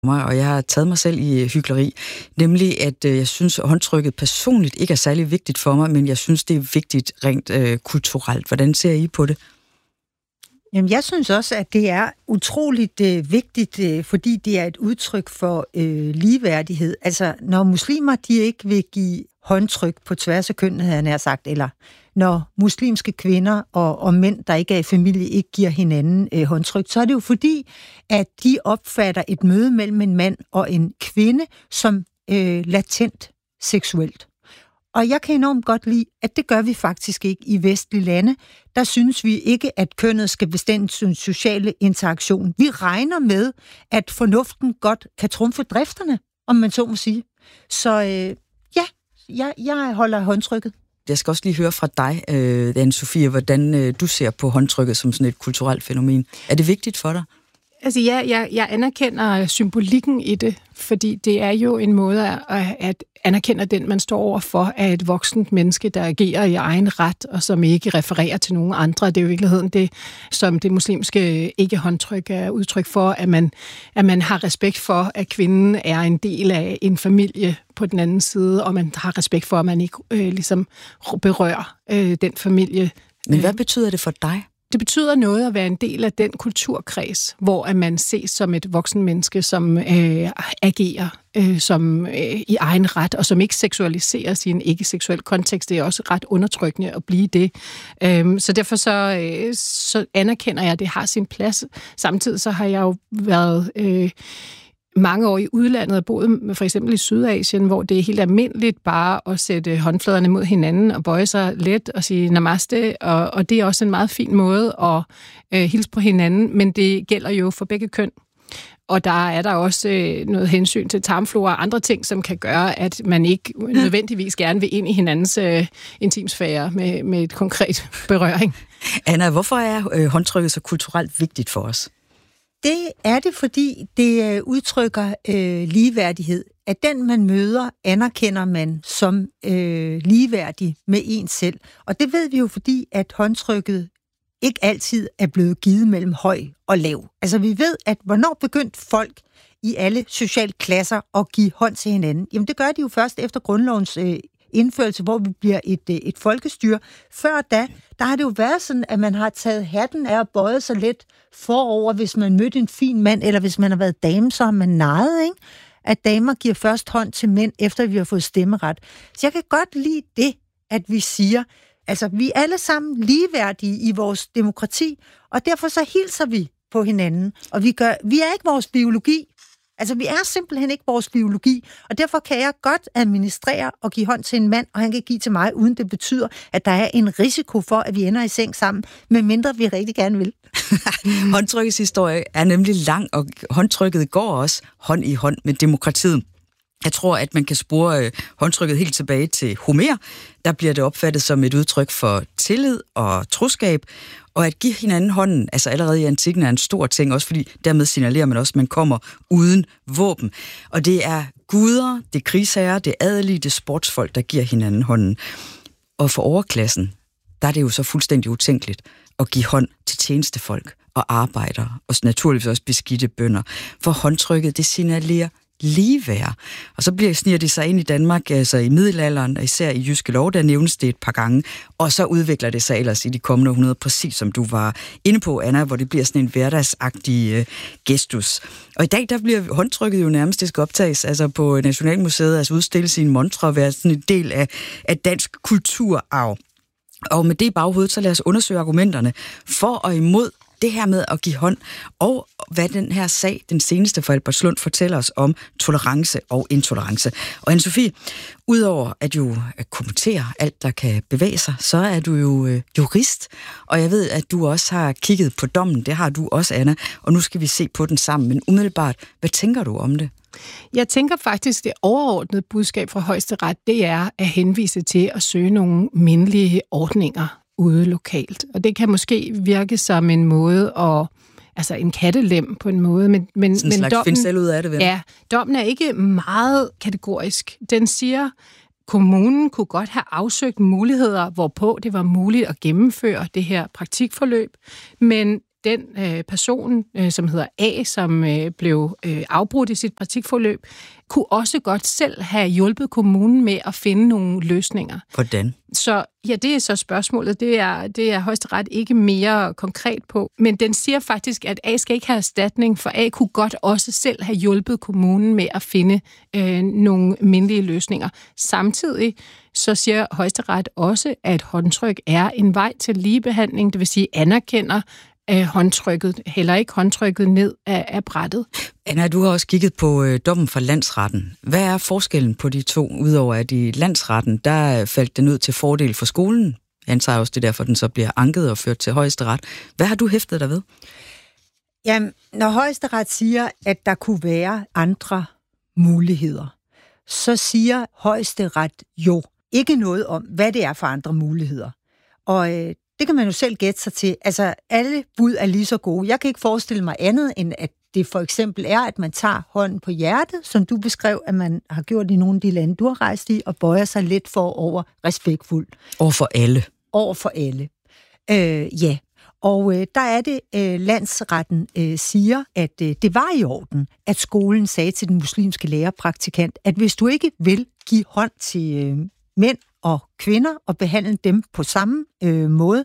Og jeg har taget mig selv i hykleri, nemlig at jeg synes, at håndtrykket personligt ikke er særlig vigtigt for mig, men jeg synes, det er vigtigt rent kulturelt. Hvordan ser I på det? Jamen, jeg synes også, at det er utroligt vigtigt, fordi det er et udtryk for ligeværdighed. Altså, når muslimer de ikke vil give håndtryk på tværs af kønnet, havde jeg nær sagt, eller når muslimske kvinder og mænd, der ikke er i familie, ikke giver hinanden håndtryk, så er det jo fordi, at de opfatter et møde mellem en mand og en kvinde som latent seksuelt. Og jeg kan enormt godt lide, at det gør vi faktisk ikke i vestlige lande. Der synes vi ikke, at kønnet skal bestemme sin sociale interaktion. Vi regner med, at fornuften godt kan trumfe drifterne, om man så må sige. Så jeg holder håndtrykket. Jeg skal også lige høre fra dig, Anne-Sophie, hvordan du ser på håndtrykket som sådan et kulturelt fænomen. Er det vigtigt for dig? Altså jeg anerkender symbolikken i det, fordi det er jo en måde at anerkende den, man står over for, af et voksent menneske, der agerer i egen ret, og som ikke refererer til nogen andre. Det er jo i virkeligheden det, som det muslimske ikke-håndtryk er udtryk for, at man har respekt for, at kvinden er en del af en familie på den anden side, og man har respekt for, at man ikke ligesom berører den familie. Men hvad betyder det for dig? Det betyder noget at være en del af den kulturkreds, hvor at man ses som et voksen menneske, som agerer som i egen ret, og som ikke seksualiserer sin ikke-seksuel kontekst. Det er også ret undertrykkende at blive det. Så derfor så anerkender jeg, at det har sin plads. Samtidig så har jeg jo været mange år i udlandet og boet for eksempel i Sydasien, hvor det er helt almindeligt bare at sætte håndfladerne mod hinanden og bøje sig let og sige namaste, og det er også en meget fin måde at hilse på hinanden, men det gælder jo for begge køn. Og der er der også noget hensyn til tarmflora og andre ting, som kan gøre, at man ikke nødvendigvis gerne vil ind i hinandens intimsfære med et konkret berøring. Anna, hvorfor er håndtrykket så kulturelt vigtigt for os? Det er det, fordi det udtrykker ligeværdighed. At den, man møder, anerkender man som ligeværdig med en selv. Og det ved vi jo, fordi at håndtrykket ikke altid er blevet givet mellem høj og lav. Altså vi ved, at hvornår begyndte folk i alle sociale klasser at give hånd til hinanden? Jamen det gør de jo først efter grundlovens indførelse, hvor vi bliver et folkestyre. Før da, der har det jo været sådan, at man har taget hatten af og bøjet sig lidt forover, hvis man mødte en fin mand, eller hvis man har været dame, så har man narret, ikke? At damer giver først hånd til mænd, efter vi har fået stemmeret. Så jeg kan godt lide det, at vi siger, altså vi er alle sammen ligeværdige i vores demokrati, og derfor så hilser vi på hinanden, og vi er ikke vores biologi. Altså, vi er simpelthen ikke vores biologi, og derfor kan jeg godt administrere og give hånd til en mand, og han kan give til mig, uden det betyder, at der er en risiko for, at vi ender i seng sammen, medmindre vi rigtig gerne vil. Håndtrykkets historie er nemlig lang, og håndtrykket går også hånd i hånd med demokratiet. Jeg tror, at man kan spore håndtrykket helt tilbage til Homer. Der bliver det opfattet som et udtryk for tillid og troskab, og at give hinanden hånden, altså allerede i antikken, er en stor ting, også fordi dermed signalerer man også, at man kommer uden våben. Og det er guder, det er krigsherrer, det er adelige, det er sportsfolk, der giver hinanden hånden. Og for overklassen, der er det jo så fuldstændig utænkeligt at give hånd til tjenestefolk og arbejdere, og naturligvis også beskidte bønder. For håndtrykket, det signalerer ligeværd. Og så sniger de sig ind i Danmark, altså i middelalderen, og især i Jyske Lov, der nævnes det et par gange, og så udvikler det sig ellers i de kommende århundreder, præcis som du var inde på, Anna, hvor det bliver sådan en hverdagsagtig gestus. Og i dag, der bliver håndtrykket jo nærmest, det skal optages, altså på Nationalmuseet, altså udstilles i en montre og være sådan en del af dansk kulturarv. Og med det i baghovedet, så lad os undersøge argumenterne for og imod det her med at give hånd, og hvad den her sag, den seneste for Albertslund, fortæller os om tolerance og intolerance. Og Anne-Sophie, udover at kommentere alt, der kan bevæge sig, så er du jo jurist, og jeg ved, at du også har kigget på dommen. Det har du også, Anna, og nu skal vi se på den sammen. Men umiddelbart, hvad tænker du om det? Jeg tænker faktisk, det overordnede budskab fra Højesteret, det er at henvise til at søge nogle mindelige ordninger ude lokalt. Og det kan måske virke som en måde altså en kattelem på en måde, men sådan en slags find selv ud af det, vel? Ja, dommen er ikke meget kategorisk. Den siger, kommunen kunne godt have afsøgt muligheder, hvorpå det var muligt at gennemføre det her praktikforløb, men den person, som hedder A, som blev afbrudt i sit praktikforløb, kunne også godt selv have hjulpet kommunen med at finde nogle løsninger. Hvordan? Så ja, det er så spørgsmålet. Det er Højesteret ikke mere konkret på. Men den siger faktisk, at A skal ikke have erstatning, for A kunne godt også selv have hjulpet kommunen med at finde nogle mindelige løsninger. Samtidig så siger Højesteret også, at håndtryk er en vej til ligebehandling, det vil sige anerkender håndtrykket, heller ikke håndtrykket ned af brættet. Anna, du har også kigget på dommen fra landsretten. Hvad er forskellen på de to, udover at i landsretten, der faldt den ud til fordel for skolen? Jeg antager også, det derfor, den så bliver anket og ført til Højesteret. Hvad har du hæftet dig ved? Jamen, når Højesteret siger, at der kunne være andre muligheder, så siger Højesteret jo ikke noget om, hvad det er for andre muligheder. Og det kan man jo selv gætte sig til. Altså, alle bud er lige så gode. Jeg kan ikke forestille mig andet, end at det for eksempel er, at man tager hånden på hjertet, som du beskrev, at man har gjort i nogle af de lande, du har rejst i, og bøjer sig lidt over respektfuldt. Over for alle. Over for alle. Ja. Og der er det, landsretten siger, at det var i orden, at skolen sagde til den muslimske lærerpraktikant, at hvis du ikke vil give hånd til mænd og kvinder og behandle dem på samme måde,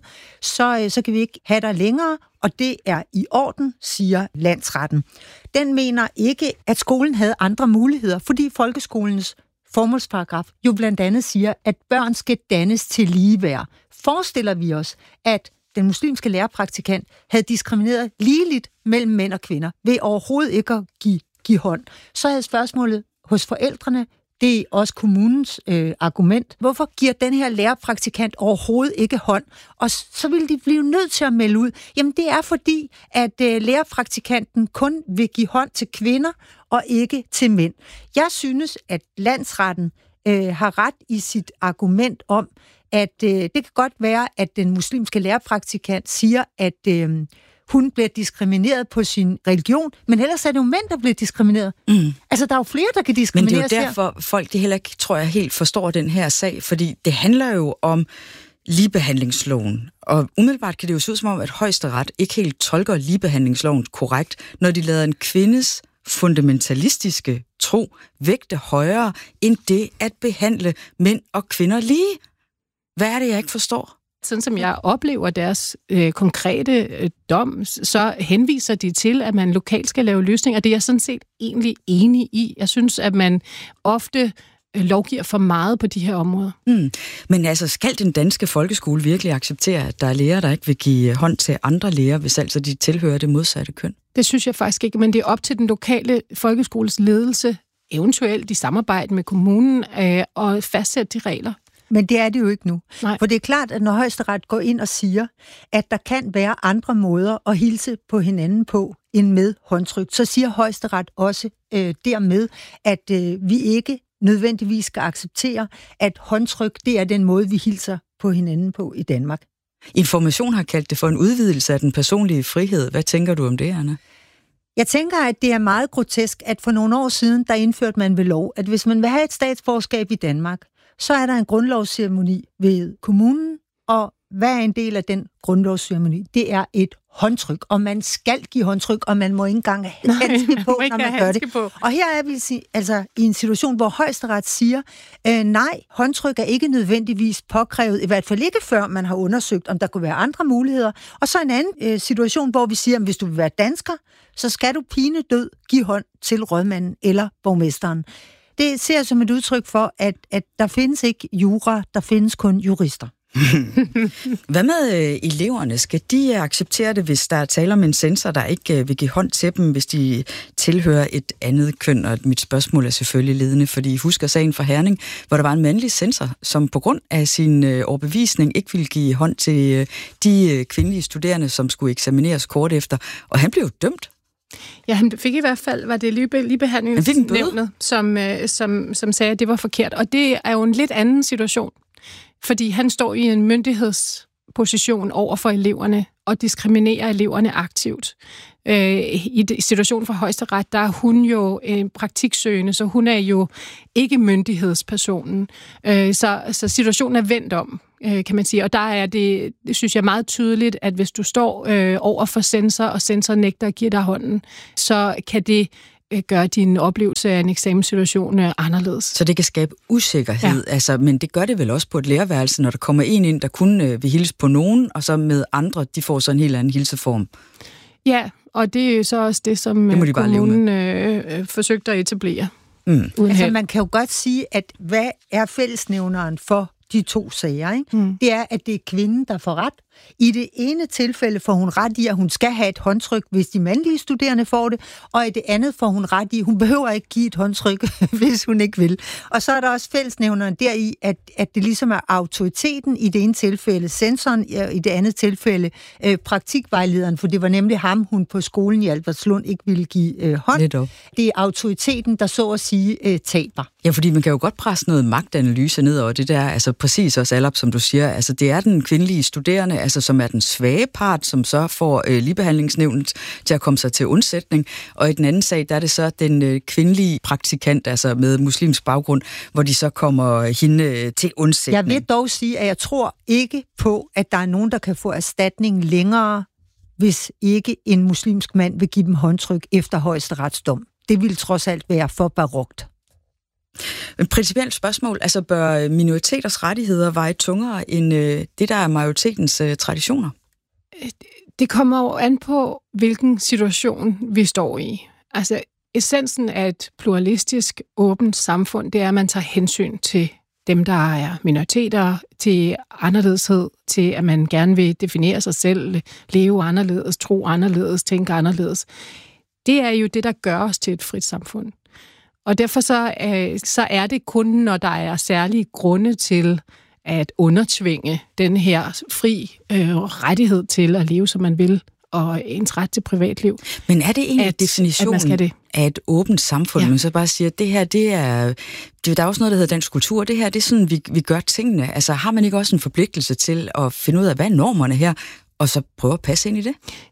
så kan vi ikke have dig længere, og det er i orden, siger landsretten. Den mener ikke, at skolen havde andre muligheder, fordi folkeskolens formålsparagraf jo blandt andet siger, at børn skal dannes til ligeværd. Forestiller vi os, at den muslimske lærerpraktikant havde diskrimineret ligeligt mellem mænd og kvinder ved overhovedet ikke at give hånd, så havde spørgsmålet hos forældrene, det er også kommunens argument. Hvorfor giver den her lærerpraktikant overhovedet ikke hånd? Og så vil de blive nødt til at melde ud. Jamen det er fordi, at lærerpraktikanten kun vil give hånd til kvinder og ikke til mænd. Jeg synes, at landsretten har ret i sit argument om, at det kan godt være, at den muslimske lærerpraktikant siger, at hun bliver diskrimineret på sin religion, men ellers er det jo mænd, der bliver diskrimineret. Altså, der er jo flere, der kan diskrimineres. Men det er jo derfor, folk de heller ikke, tror jeg, helt forstår den her sag, fordi det handler jo om ligebehandlingsloven. Og umiddelbart kan det jo se ud som om, at Højesteret ikke helt tolker ligebehandlingsloven korrekt, når de lader en kvindes fundamentalistiske tro vægte højere end det at behandle mænd og kvinder lige. Hvad er det, jeg ikke forstår? Sådan som jeg oplever deres konkrete dom, så henviser de til, at man lokalt skal lave løsninger. Det er jeg sådan set egentlig enig i. Jeg synes, at man ofte lovgiver for meget på de her områder. Men altså, skal den danske folkeskole virkelig acceptere, at der er lærere, der ikke vil give hånd til andre lærere, hvis altså de tilhører det modsatte køn? Det synes jeg faktisk ikke, men det er op til den lokale folkeskoles ledelse, eventuelt i samarbejde med kommunen, og fastsætte de regler. Men det er det jo ikke nu. Nej. For det er klart, at når Højesteret går ind og siger, at der kan være andre måder at hilse på hinanden på end med håndtryk, så siger Højesteret også dermed, at vi ikke nødvendigvis skal acceptere, at håndtryk, det er den måde, vi hilser på hinanden på i Danmark. Information har kaldt det for en udvidelse af den personlige frihed. Hvad tænker du om det, Anna? Jeg tænker, at det er meget grotesk, at for nogle år siden, der indførte man ved lov, at hvis man vil have et statsborgerskab i Danmark, så er der en grundlovsceremoni ved kommunen, og hvad er en del af den grundlovsceremoni? Det er et håndtryk, og man skal give håndtryk, og man må ikke engang have handske på, når man gør det. Og her er vi altså i en situation, hvor Højesteret siger, nej, håndtryk er ikke nødvendigvis påkrævet, i hvert fald ikke før man har undersøgt, om der kunne være andre muligheder. Og så en anden situation, hvor vi siger, at hvis du vil være dansker, så skal du pinedød give hånd til rådmanden eller borgmesteren. Det ser jeg som et udtryk for, at der findes ikke jura, der findes kun jurister. Hvad med eleverne? Skal de acceptere det, hvis der er tale om en censor, der ikke vil give hånd til dem, hvis de tilhører et andet køn? Og mit spørgsmål er selvfølgelig ledende, fordi I husker sagen fra Herning, hvor der var en mandlig censor, som på grund af sin overbevisning ikke ville give hånd til de kvindelige studerende, som skulle eksamineres kort efter, og han blev dømt. Ja, han fik i hvert fald, var det ligebehandlingsnævnet, som sagde, at det var forkert. Og det er jo en lidt anden situation, fordi han står i en myndighedsposition over for eleverne, at diskriminere eleverne aktivt. I situationen for Højesteret, der er hun jo praktiksøgende, så hun er jo ikke myndighedspersonen. Så situationen er vendt om, kan man sige. Og der er det synes jeg, meget tydeligt, at hvis du står over for censor, og censor nægter at give dig hånden, så kan det gøre din oplevelse af en eksamenssituation anderledes. Så det kan skabe usikkerhed, altså, men det gør det vel også på et lærerværelse, når der kommer en ind, der kun vil hilse på nogen, og så med andre, de får så en helt anden hilseform. Ja, og det er jo så også det, som kommunen forsøgte at etablere. Altså man kan jo godt sige, at hvad er fællesnævneren for de to sager, ikke? Det er, at det er kvinden, der får ret. I det ene tilfælde får hun ret i, at hun skal have et håndtryk, hvis de mandlige studerende får det, og i det andet får hun ret i, at hun behøver ikke give et håndtryk, hvis hun ikke vil. Og så er der også fællesnævneren deri, at det ligesom er autoriteten i det ene tilfælde, censoren i det andet tilfælde, praktikvejlederen, for det var nemlig ham, hun på skolen i Albertslund ikke ville give hånd. Det er autoriteten, der så at sige taber. Ja, fordi man kan jo godt presse noget magtanalyse ned over det der, altså præcis også Alap, som du siger, altså det er den kvindelige studerende, altså som er den svage part, som så får ligebehandlingsnævnet til at komme sig til undsætning, og i den anden sag, der er det så den kvindelige praktikant, altså med muslimsk baggrund, hvor de så kommer hende til undsætning. Jeg vil dog sige, at jeg tror ikke på, at der er nogen, der kan få erstatning længere, hvis ikke en muslimsk mand vil give dem håndtryk efter højesteretsdom. Det vil trods alt være for barokt. Et principielt spørgsmål, altså bør minoriteters rettigheder veje tungere end det, der er majoritetens traditioner? Det kommer jo an på, hvilken situation vi står i. Altså, essensen af et pluralistisk, åbent samfund, det er, at man tager hensyn til dem, der er minoriteter, til anderledeshed, til at man gerne vil definere sig selv, leve anderledes, tro anderledes, tænke anderledes. Det er jo det, der gør os til et frit samfund. Og derfor så er det kun, når der er særlige grunde til at undertvinge den her fri rettighed til at leve, som man vil, og ens ret til privatliv. Men er det egentlig definitionen af et åbent samfund? Ja. Man så bare siger, at det her, der er også noget, der hedder dansk kultur. Det her, det er sådan, vi gør tingene. Altså har man ikke også en forpligtelse til at finde ud af, hvad er normerne her, og så prøve at passe ind i det?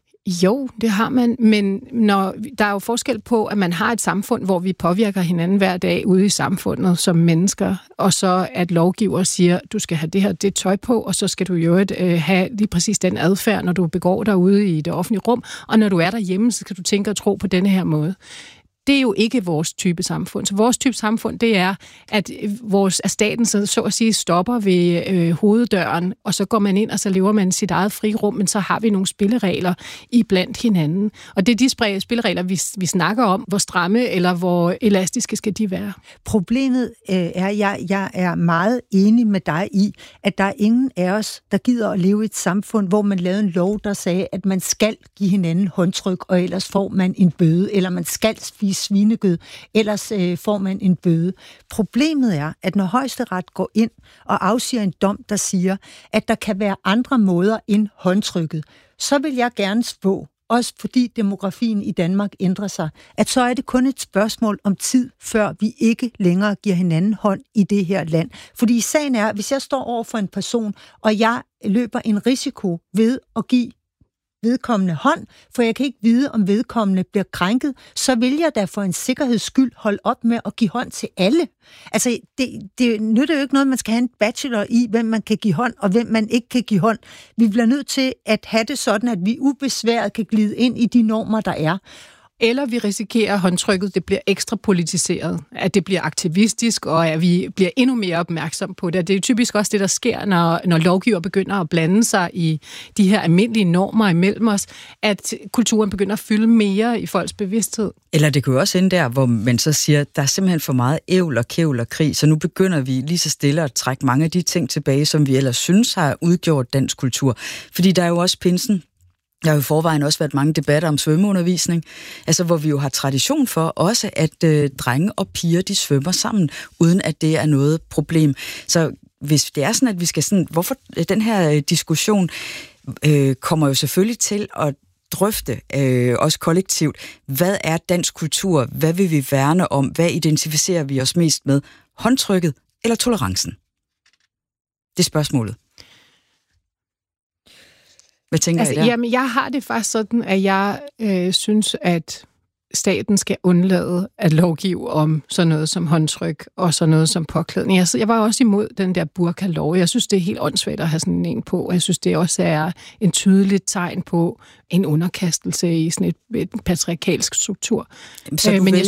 Jo, det har man, men der er jo forskel på, at man har et samfund, hvor vi påvirker hinanden hver dag ude i samfundet som mennesker, og så at lovgiver siger, du skal have det tøj på, og så skal du jo have lige præcis den adfærd, når du begår dig ude i det offentlige rum, og når du er derhjemme, så skal du tænke og tro på denne her måde. Det er jo ikke vores type samfund. Så vores type samfund, det er, at staten så at sige stopper ved hoveddøren, og så går man ind, og så lever man sit eget frirum, men så har vi nogle spilleregler iblandt hinanden. Og det er de spilleregler, vi snakker om, hvor stramme eller hvor elastiske skal de være. Problemet er, jeg er meget enig med dig i, at der er ingen af os, der gider at leve i et samfund, hvor man lavede en lov, der sagde, at man skal give hinanden håndtryk, og ellers får man en bøde, eller man skal spise svinekød, ellers får man en bøde. Problemet er, at når Højesteret går ind og afsiger en dom, der siger, at der kan være andre måder end håndtrykket, så vil jeg gerne spå, også fordi demografien i Danmark ændrer sig, at så er det kun et spørgsmål om tid, før vi ikke længere giver hinanden hånd i det her land. Fordi sagen er, hvis jeg står over for en person, og jeg løber en risiko ved at give vedkommende hånd, for jeg kan ikke vide, om vedkommende bliver krænket, så vil jeg da for en sikkerheds skyld holde op med at give hånd til alle. Altså, det nytter jo ikke noget, man skal have en bachelor i, hvem man kan give hånd, og hvem man ikke kan give hånd. Vi bliver nødt til at have det sådan, at vi ubesværet kan glide ind i de normer, der er. Eller vi risikerer, at håndtrykket det bliver ekstra politiseret, at det bliver aktivistisk, og at vi bliver endnu mere opmærksom på det. Det er jo typisk også det, der sker, når lovgiver begynder at blande sig i de her almindelige normer imellem os, at kulturen begynder at fylde mere i folks bevidsthed. Eller det kan jo også ende der, hvor man så siger, at der er simpelthen for meget ævl og kævl og krig, så nu begynder vi lige så stille at trække mange af de ting tilbage, som vi ellers synes har udgjort dansk kultur. Fordi der er jo også pinsen. Der har jo i forvejen også været mange debatter om svømmeundervisning, altså hvor vi jo har tradition for også, at drenge og piger, de svømmer sammen, uden at det er noget problem. Så hvis det er sådan, at vi skal sådan, hvorfor den her diskussion kommer jo selvfølgelig til at drøfte også kollektivt, hvad er dansk kultur, hvad vil vi værne om, hvad identificerer vi os mest med, håndtrykket eller tolerancen? Det er spørgsmålet. Hvad tænker I der? Jamen, jeg har det faktisk sådan, at jeg synes, at staten skal undlade at lovgive om sådan noget som håndtryk og sådan noget som påklædning. Jeg var også imod den der burka-lov. Jeg synes, det er helt åndssvagt at have sådan en på. Jeg synes, det også er en tydeligt tegn på en underkastelse i sådan et patriarkalsk struktur. Så du men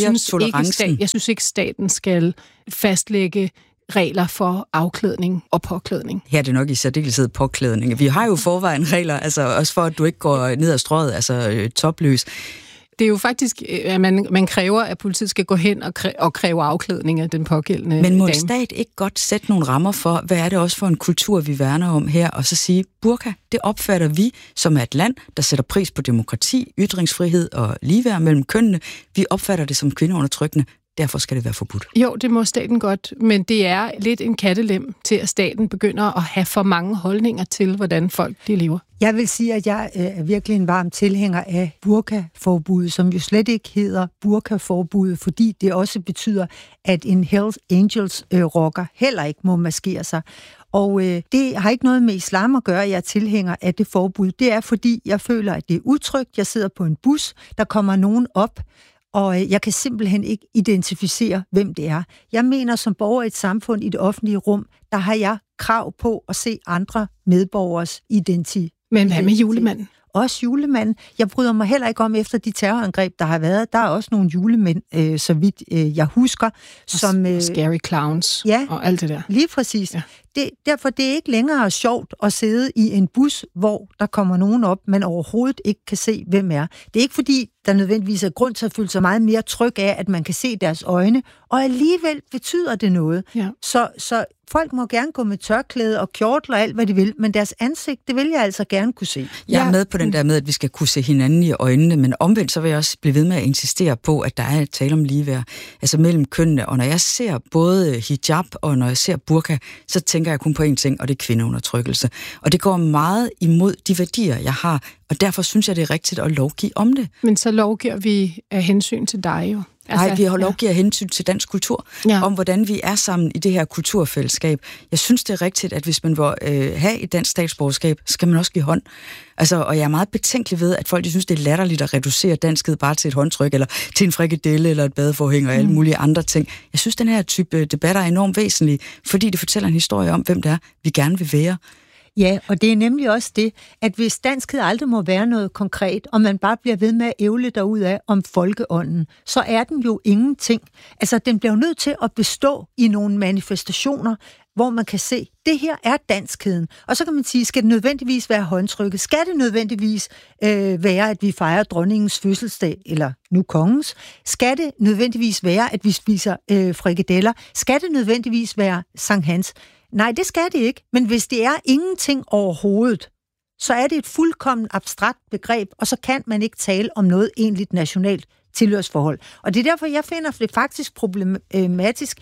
jeg synes ikke, staten skal fastlægge regler for afklædning og påklædning. Her er det nok i særdeleshed påklædning. Vi har jo forvejen regler, altså også for, at du ikke går ned ad strøget, altså topløs. Det er jo faktisk, at man kræver, at politiet skal gå hen og kræve afklædning af den pågældende dame. Men må en stat ikke godt sætte nogle rammer for, hvad er det også for en kultur, vi værner om her, og så sige, burka, det opfatter vi som et land, der sætter pris på demokrati, ytringsfrihed og ligeværd mellem kønnene. Vi opfatter det som kvindeundertrykkende. Derfor skal det være forbudt. Jo, det må staten godt, men det er lidt en kattelem til, at staten begynder at have for mange holdninger til, hvordan folk de lever. Jeg vil sige, at jeg er virkelig en varm tilhænger af burka-forbuddet, som jo slet ikke hedder burka-forbuddet, fordi det også betyder, at en Hells Angels rocker heller ikke må maskere sig. Og det har ikke noget med islam at gøre, jeg er tilhænger af det forbud. Det er, fordi jeg føler, at det er utrygt. Jeg sidder på en bus, der kommer nogen op, og jeg kan simpelthen ikke identificere, hvem det er. Jeg mener, som borger i et samfund i det offentlige rum, der har jeg krav på at se andre medborgers identitet. Men hvad med julemanden? Også julemanden. Jeg bryder mig heller ikke om efter de terrorangreb, der har været. Der er også nogle julemænd, så vidt jeg husker. Som scary clowns og alt det der. Lige præcis. Ja. Derfor det er ikke længere sjovt at sidde i en bus, hvor der kommer nogen op, man overhovedet ikke kan se, hvem er. Det er ikke fordi, der nødvendigvis er grund til at føle sig meget mere tryg af, at man kan se deres øjne, og alligevel betyder det noget. Ja. Så folk må gerne gå med tørklæde og kjortel og alt, hvad de vil, men deres ansigt, det vil jeg altså gerne kunne se. Jeg er med på den der med, at vi skal kunne se hinanden i øjnene, men omvendt så vil jeg også blive ved med at insistere på, at der er et tale om ligeværd, altså mellem kønnene. Og når jeg ser både hijab og når jeg ser burka, så tænker jeg kun på én ting, og det er kvindeundertrykkelse. Og det går meget imod de værdier, jeg har, og derfor synes jeg, det er rigtigt at lovgive om det. Men så lovgiver vi af hensyn til dig jo. Nej, vi har lovgivet af hensyn til dansk kultur, om hvordan vi er sammen i det her kulturfællesskab. Jeg synes, det er rigtigt, at hvis man vil have et dansk statsborgerskab, skal man også give hånd. Altså, og jeg er meget betænkelig ved, at folk de synes, det er latterligt at reducere danskhed bare til et håndtryk, eller til en frikadelle, eller et badeforhæng, og alle mulige andre ting. Jeg synes, den her type debatter er enormt væsentlig, fordi det fortæller en historie om, hvem det er, vi gerne vil være. Ja, og det er nemlig også det, at hvis danskhed aldrig må være noget konkret, og man bare bliver ved med at ævle derudad om folkeånden, så er den jo ingenting. Altså, den bliver jo nødt til at bestå i nogle manifestationer, hvor man kan se, det her er danskheden. Og så kan man sige, skal det nødvendigvis være håndtrykket? Skal det nødvendigvis være, at vi fejrer dronningens fødselsdag, eller nu kongens? Skal det nødvendigvis være, at vi spiser frikadeller? Skal det nødvendigvis være Sankt Hans? Nej, det skal det ikke. Men hvis det er ingenting overhovedet, så er det et fuldkommen abstrakt begreb, og så kan man ikke tale om noget egentligt nationalt tilhørsforhold. Og det er derfor, jeg finder det faktisk problematisk,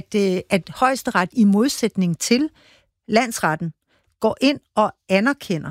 at Højesteret i modsætning til landsretten går ind og anerkender,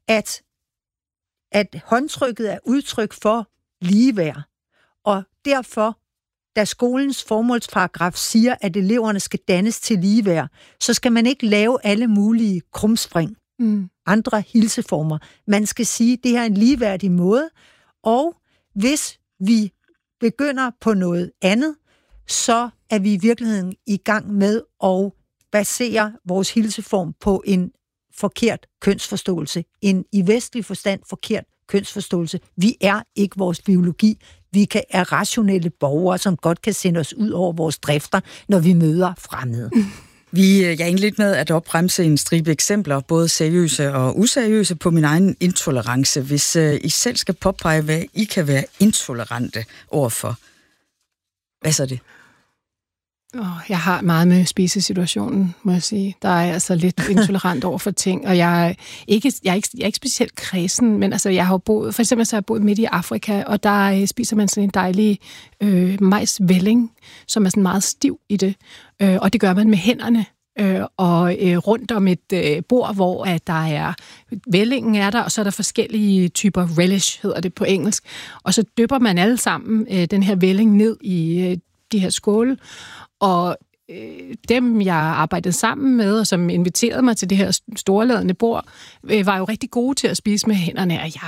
at håndtrykket er udtryk for ligeværd, og derfor da skolens formålsparagraf siger, at eleverne skal dannes til ligeværd, så skal man ikke lave alle mulige krumspring, andre hilseformer. Man skal sige, at det her er en ligeværdig måde, og hvis vi begynder på noget andet, så er vi i virkeligheden i gang med at basere vores hilseform på en forkert kønsforståelse. En i vestlig forstand forkert kønsforståelse. Vi er ikke vores biologi. Vi er rationelle borgere, som godt kan sende os ud over vores drifter, når vi møder fremmede. Jeg er egentlig lidt med at opremse en stribe eksempler, både seriøse og useriøse, på min egen intolerance. Hvis I selv skal påpege, hvad I kan være intolerante overfor, hvad så er det? Jeg har meget med spisesituationen, må jeg sige. Der er altså lidt intolerant over for ting, og jeg er ikke specielt kredsen, men altså, jeg har boet, for eksempel så har jeg boet midt i Afrika, og der spiser man sådan en dejlig majsvælling, som er sådan meget stiv i det, og det gør man med hænderne. Og rundt om et bord, hvor at der er vællingen er der, og så er der forskellige typer relish, hedder det på engelsk, og så dypper man alle sammen den her vælling ned i de her skåle, og dem, jeg arbejdede sammen med, og som inviterede mig til det her storladende bord, var jo rigtig gode til at spise med hænderne, og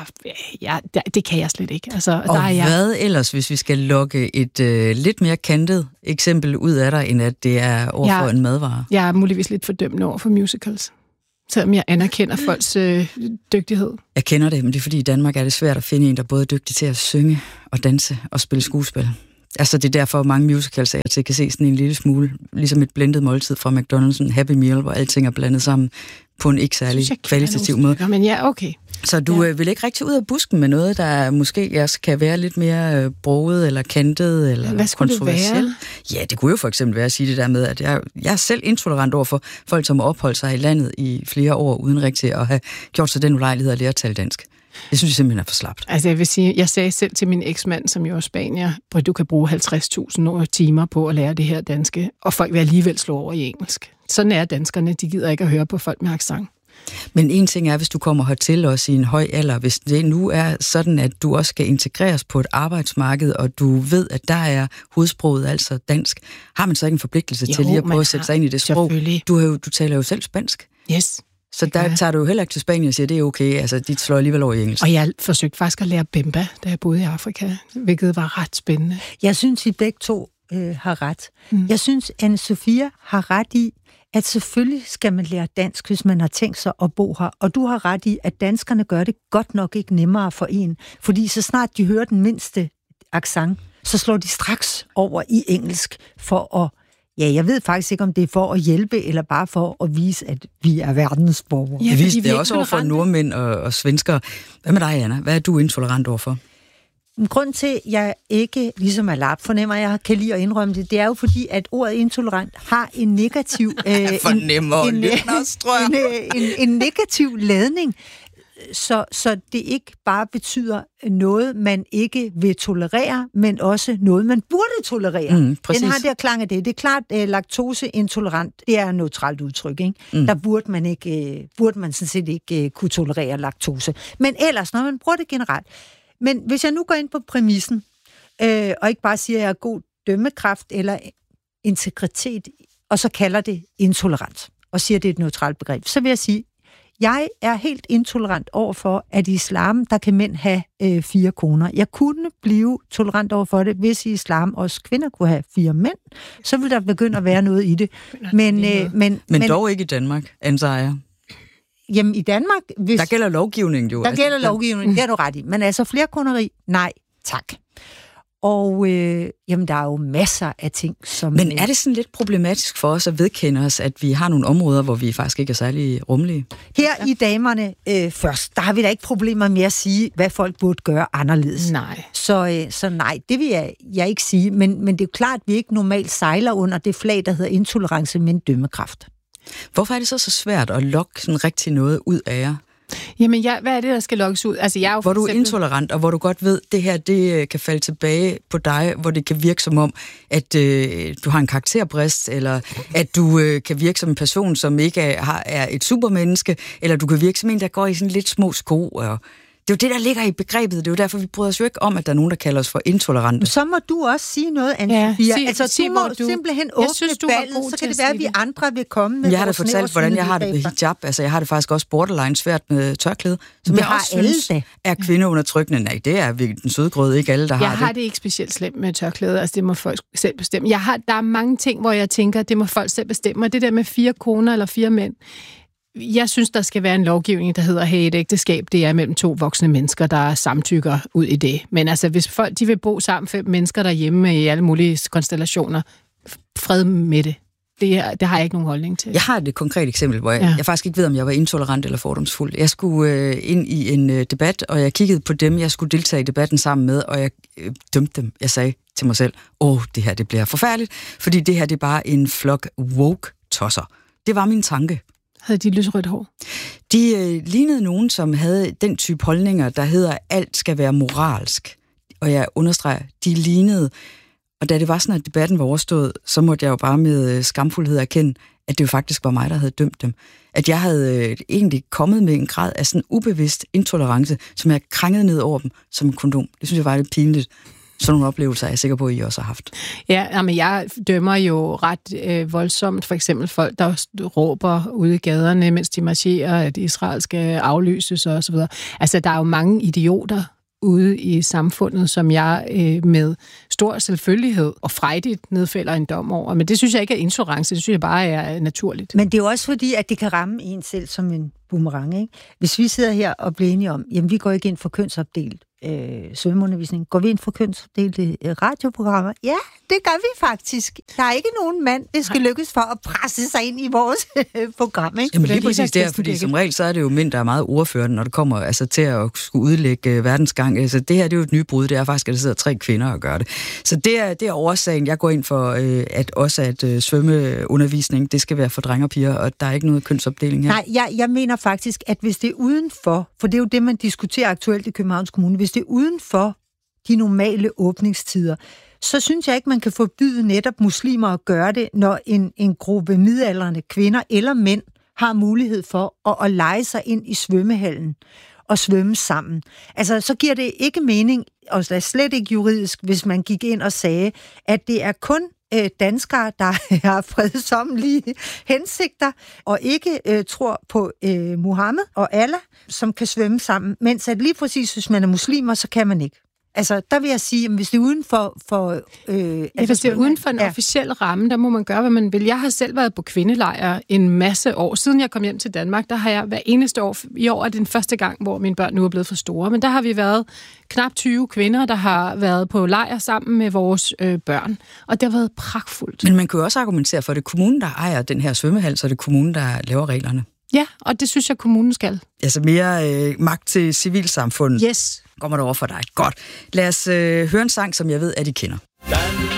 det kan jeg slet ikke. Altså, og hvad ellers, hvis vi skal lokke et lidt mere kantet eksempel ud af dig, end at det er overfor en madvare? Jeg er muligvis lidt fordømmende over for musicals, selvom jeg anerkender folks dygtighed. Jeg kender det, men det er fordi i Danmark er det svært at finde en, der både er dygtig til at synge og danse og spille skuespil. Altså det er derfor, mange musicals af til kan se sådan en lille smule, ligesom et blendet måltid fra McDonald's, en Happy Meal, hvor alting er blandet sammen på en ikke særlig kvalitativ måde. Men ja, okay. Så du vil ikke rigtig ud af busken med noget, der måske kan være lidt mere broget eller kantet eller kontroversielt? Ja, det kunne jo for eksempel være at sige det der med, at jeg er selv intolerant over for folk, som har opholdt sig i landet i flere år, uden rigtig at have gjort sig den ulejlighed at lære at tale dansk. Det synes jeg simpelthen er for slapt. Altså jeg vil sige, jeg sagde selv til min eksmand, som jo er spanier, hvor du kan bruge 50.000 timer på at lære det her danske, og folk vil alligevel slå over i engelsk. Sådan er danskerne, de gider ikke at høre på folk med accent. Men en ting er, hvis du kommer hertil også i en høj alder, hvis det nu er sådan, at du også skal integreres på et arbejdsmarked, og du ved, at der er hovedsproget, altså dansk, har man så ikke en forpligtelse til lige at prøve at sætte sig ind i det sprog? Du taler jo selv spansk. Yes. Så der tager du jo heller ikke til Spanien og siger, at det er okay, altså de slår alligevel over i engelsk. Og jeg forsøgte faktisk at lære Bemba, da jeg boede i Afrika, hvilket var ret spændende. Jeg synes, I begge to har ret. Jeg synes, Anne-Sophia har ret i, at selvfølgelig skal man lære dansk, hvis man har tænkt sig at bo her. Og du har ret i, at danskerne gør det godt nok ikke nemmere for en. Fordi så snart de hører den mindste accent, så slår de straks over i engelsk for at... Ja, jeg ved faktisk ikke, om det er for at hjælpe, eller bare for at vise, at vi er verdensborgere. Ja, det er også overfor nordmænd og svenskere. Hvad med dig, Anna? Hvad er du intolerant overfor? Grunden til, at jeg ikke ligesom er lap, fornemmer jeg kan lide at indrømme det, det er jo fordi, at ordet intolerant har en negativ... en negativ ladning, så det ikke bare betyder noget, man ikke vil tolerere, men også noget, man burde tolerere. Den har der klang af det. Det er klart, laktoseintolerant, det er et neutralt udtryk, ikke? Der burde man sådan set ikke kunne tolerere laktose. Men ellers, når man bruger det generelt. Men hvis jeg nu går ind på præmissen, og ikke bare siger, at jeg har god dømmekraft eller integritet, og så kalder det intolerant, og siger, at det er et neutralt begreb, så vil jeg sige, jeg er helt intolerant overfor, at i islam, der kan mænd have 4 koner. Jeg kunne blive tolerant overfor det, hvis i islam også kvinder kunne have 4 mænd. Så ville der begynde at være noget i det. Men dog ikke i Danmark, antager jeg. Jamen i Danmark... Der gælder lovgivning jo. Der gælder lovgivning, det er du ret i. Men altså flerkoneri, nej, tak. Og jamen, der er jo masser af ting, som... Men er det sådan lidt problematisk for os at vedkende os, at vi har nogle områder, hvor vi faktisk ikke er særlig rummelige? Her i damerne først, der har vi da ikke problemer med at sige, hvad folk burde gøre anderledes. Nej. Så nej, det vil jeg ikke sige. Men det er jo klart, at vi ikke normalt sejler under det flag, der hedder intolerance, men dømmekraft. Hvorfor er det så svært at lokke sådan rigtig noget ud af jer? Jamen, hvad er det, der skal lokkes ud? Altså, jeg er jo hvor du er intolerant, og hvor du godt ved, det her, det kan falde tilbage på dig, hvor det kan virke som om, at du har en karakterbrist, eller at du kan virke som en person, som ikke er et supermenneske, eller du kan virke som en, der går i sådan lidt små sko, og det er jo det, der ligger i begrebet. Det er jo derfor, vi bryder os jo ikke om, at der er nogen, der kalder os for intolerante. Så må du også sige noget, Anne-Sophia. Altså, du må simpelthen åbne ballet, så kan det være, at vi andre vil komme med. Jeg har da fortalt, hvordan jeg har det med hijab. Altså, jeg har det faktisk også borderline svært med tørklæde, som jeg også synes er kvindeundertrykkende. Nej, det er virkelig den sødgrøde, ikke alle, der har det. Jeg har det ikke specielt slemt med tørklæde. Altså, det må folk selv bestemme. Der er mange ting, hvor jeg tænker, det må folk selv bestemme. Og det der med 4 koner eller 4 mænd, jeg synes, der skal være en lovgivning, der hedder, hey, et ægteskab, det er mellem 2 voksne mennesker, der samtykker ud i det. Men altså, hvis folk de vil bo sammen 5 mennesker derhjemme i alle mulige konstellationer, fred med det. Det har jeg ikke nogen holdning til. Jeg har et konkret eksempel, hvor jeg faktisk ikke ved, om jeg var intolerant eller fordomsfuld. Jeg skulle ind i en debat, og jeg kiggede på dem, jeg skulle deltage i debatten sammen med, og jeg dømte dem. Jeg sagde til mig selv, det her det bliver forfærdeligt, fordi det her det er bare en flok woke-tosser. Det var min tanke. Havde de lyserødt hår? De lignede nogen, som havde den type holdninger, der hedder, alt skal være moralsk. Og jeg understreger, de lignede. Og da det var sådan, at debatten var overstået, så måtte jeg jo bare med skamfuldhed erkende, at det jo faktisk var mig, der havde dømt dem. At jeg havde egentlig kommet med en grad af sådan ubevidst intolerance, som jeg krængede ned over dem som en kondom. Det synes jeg var lidt pinligt. Sådan nogle oplevelser er jeg sikker på, at I også har haft. Ja, men jeg dømmer jo ret voldsomt. For eksempel folk, der råber ude i gaderne, mens de marcherer, at Israel skal aflyses og så videre. Altså, der er jo mange idioter ude i samfundet, som jeg med stor selvfølgelighed og frejdigt nedfælder en dom over. Men det synes jeg ikke er intolerance, det synes jeg bare er naturligt. Men det er jo også fordi, at det kan ramme en selv som en boomerang, ikke? Hvis vi sidder her og bliver enige om, jamen vi går ikke ind for kønsopdelt svømmeundervisning. Går vi ind for kønsopdelte radioprogrammer? Ja, det gør vi faktisk. Der er ikke nogen mand, det skal lykkes for at presse sig ind i vores program, ikke? Jamen lige præcis der, fordi som regel, så er det jo mænd, der er meget ordførende, når det kommer altså, til at skulle udlægge verdensgang. Altså det her, det er jo et nybrud. Det er faktisk, at der sidder 3 kvinder og gør det. Så det er årsagen. Jeg går ind for, at svømmeundervisning, det skal være for drenge og piger, og der er ikke noget kønsopdeling her. Nej, jeg mener faktisk, at hvis det er udenfor, for det er jo det, man diskuterer aktuelt i Københavns Kommune, hvis det er uden for de normale åbningstider, så synes jeg ikke, man kan forbyde netop muslimer at gøre det, når en gruppe midaldrende kvinder eller mænd har mulighed for at lege sig ind i svømmehallen og svømme sammen. Altså, så giver det ikke mening, og slet ikke juridisk, hvis man gik ind og sagde, at det er kun danskere, der har fredsommelige hensigter, og ikke tror på Muhammed og Allah, som kan svømme sammen. Mens at lige præcis, hvis man er muslimer, så kan man ikke. Altså, der vil jeg sige, at hvis det er uden for hvis det er uden for en officiel ramme, der må man gøre, hvad man vil. Jeg har selv været på kvindelejre en masse år. Siden jeg kom hjem til Danmark, der har jeg hver eneste år, i år er det den første gang, hvor mine børn nu er blevet for store, men der har vi været knap 20 kvinder, der har været på lejr sammen med vores børn, og det har været pragtfuldt. Men man kan jo også argumentere for, at det er kommunen, der ejer den her svømmehal, så det er kommunen, der laver reglerne. Ja, og det synes jeg, kommunen skal. Altså mere magt til civilsamfundet. Yes. Kommer der over for dig. Godt. Lad os høre en sang, som jeg ved, at I kender.